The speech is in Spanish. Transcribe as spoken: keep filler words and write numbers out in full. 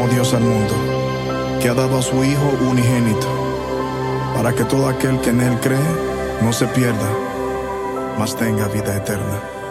amó Dios al mundo, que ha dado a su Hijo unigénito, para que todo aquel que en Él cree no se pierda, mas tenga vida eterna.